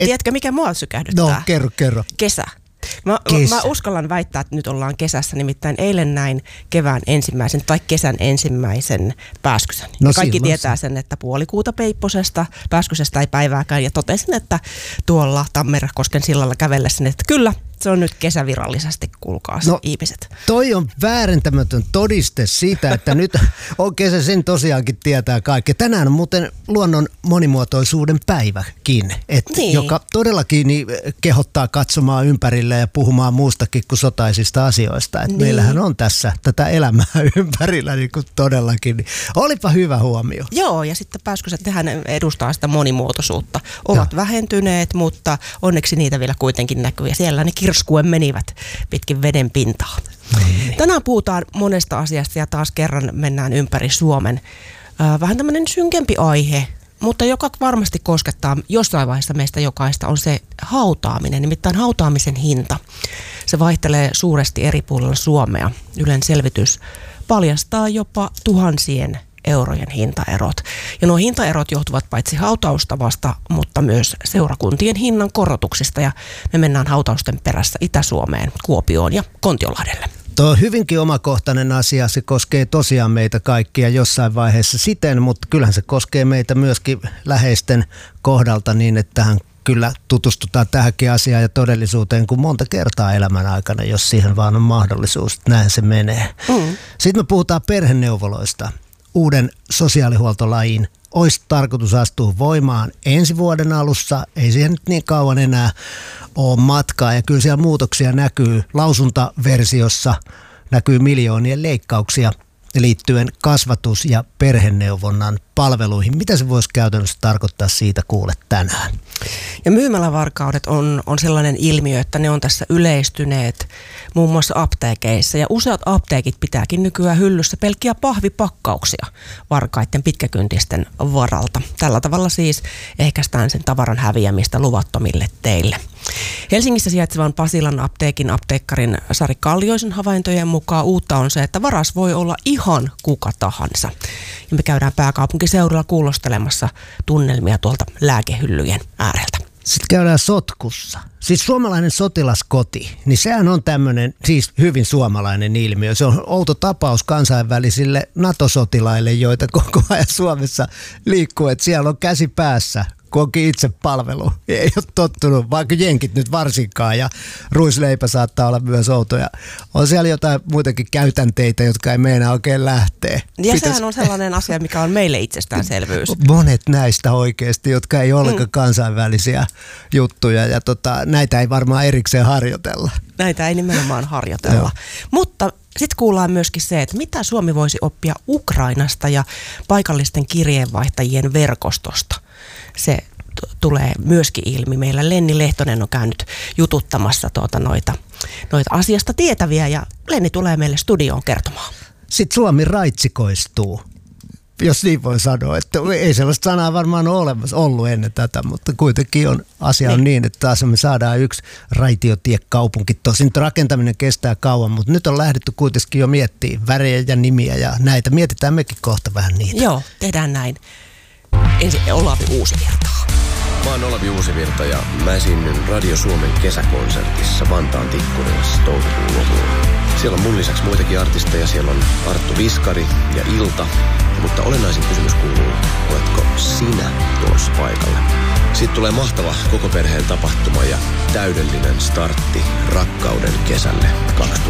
Tiedätkö, mikä mua sykähdyttää? No, kerro. Kesä. Mä uskallan väittää, että nyt ollaan kesässä, nimittäin eilen näin kevään ensimmäisen tai kesän ensimmäisen pääskysän. No, kaikki tietää sen, että puolikuuta peipposesta, pääskysestä ei päivääkään, ja totesin, että tuolla Tammerakosken sillalla kävellessäni, että kyllä, se on nyt kesävirallisesti, kuulkaa ihmiset. Toi on väärentämätön todiste siitä, että nyt on kesä, sen tosiaankin tietää kaikki. Tänään on muuten luonnon monimuotoisuuden päiväkin, joka todellakin kehottaa katsomaan ympärille ja puhumaan muustakin kuin sotaisista asioista. Niin. Meillähän on tässä tätä elämää ympärillä niin kuin todellakin. Olipa hyvä huomio. Joo, ja sitten pääskyset tehän edustaa sitä monimuotoisuutta. Ovat vähentyneet, mutta onneksi niitä vielä kuitenkin näkyy, ja siellä ne kirskuen menivät pitkin veden pintaa. Tänään puhutaan monesta asiasta ja taas kerran mennään ympäri Suomen. Vähän tämmöinen synkempi aihe, mutta joka varmasti koskettaa jossain vaiheessa meistä jokaista, on se hautaaminen, nimittäin hautaamisen hinta. Se vaihtelee suuresti eri puolilla Suomea. Ylen selvitys paljastaa jopa tuhansien eurojen hintaerot. Ja nuo hintaerot johtuvat paitsi hautaustavasta, mutta myös seurakuntien hinnan korotuksista. Ja me mennään hautausten perässä Itä-Suomeen, Kuopioon ja Kontiolahdelle. Tuo on hyvinkin omakohtainen asia. Se koskee tosiaan meitä kaikkia jossain vaiheessa siten, mutta kyllähän se koskee meitä myöskin läheisten kohdalta niin, että tähän kyllä tutustutaan tähänkin asiaan ja todellisuuteen kuin monta kertaa elämän aikana, jos siihen vaan on mahdollisuus. Näin se menee. Sitten me puhutaan perheneuvoloista. Uuden sosiaalihuoltolain olisi tarkoitus astua voimaan ensi vuoden alussa. Ei siihen nyt niin kauan enää ole matkaa, ja kyllä siellä muutoksia näkyy. Lausuntaversiossa näkyy miljoonien leikkauksia liittyen kasvatus- ja perheneuvonnan palveluihin. Mitä se voisi käytännössä tarkoittaa, siitä kuulet tänään? Ja myymälävarkaudet on sellainen ilmiö, että ne on tässä yleistyneet muun muassa apteekeissa. Ja useat apteekit pitääkin nykyään hyllyssä pelkkiä pahvipakkauksia varkaiden pitkäkyntisten varalta. Tällä tavalla siis ehkäistään sen tavaran häviämistä luvattomille teille. Helsingissä sijaitsevan Pasilan apteekin apteekkarin Sari Kallioisen havaintojen mukaan uutta on se, että varas voi olla ihan kuka tahansa. Ja me käydään pääkaupunkiseudulla kuulostelemassa tunnelmia tuolta lääkehyllyjen ääreltä. Sitten käydään sotkussa. Siis suomalainen sotilaskoti, niin sehän on tämmöinen siis hyvin suomalainen ilmiö. Se on outo tapaus kansainvälisille NATO-sotilaille, joita koko ajan Suomessa liikkuu, että siellä on käsi päässä. Koki itse palvelu. Ei ole tottunut, vaikka jenkit nyt varsinkaan, ja ruisleipä saattaa olla myös outoja. On siellä jotain muitakin käytänteitä, jotka ei meinaa oikein lähteä. Ja sehän on sellainen asia, mikä on meille itsestäänselvyys. Monet näistä oikeasti, jotka ei ollenkaan kansainvälisiä juttuja, ja näitä ei varmaan erikseen harjoitella. Näitä ei nimenomaan harjoitella. Mutta sitten kuullaan myöskin se, että mitä Suomi voisi oppia Ukrainasta ja paikallisten kirjeenvaihtajien verkostosta. Se tulee myöskin ilmi. Meillä Lenni Lehtonen on käynyt jututtamassa noita asiasta tietäviä, ja Lenni tulee meille studioon kertomaan. Sitten Suomi raitsikoistuu, jos niin voi sanoa. Että ei sellaista sanaa varmaan ole ollut ennen tätä, mutta kuitenkin asia on niin, että taas me saadaan yksi raitiotiekaupunki. Tosin rakentaminen kestää kauan, mutta nyt on lähdetty kuitenkin jo miettimään värejä ja nimiä ja näitä. Mietitään mekin kohta vähän niitä. Joo, tehdään näin. Ensin Olavi Uusivirta. Mä oon Olavi Uusivirta ja mä esiinnyn Radio Suomen kesäkonsertissa Vantaan Tikkurilassa toukokuun lopulla. Siellä on mun lisäksi muitakin artisteja. Siellä on Arttu Viskari ja Ilta. Mutta olennaisin kysymys kuuluu, oletko sinä tulossa paikalle? Siitä tulee mahtava koko perheen tapahtuma ja täydellinen startti rakkauden kesälle 2018.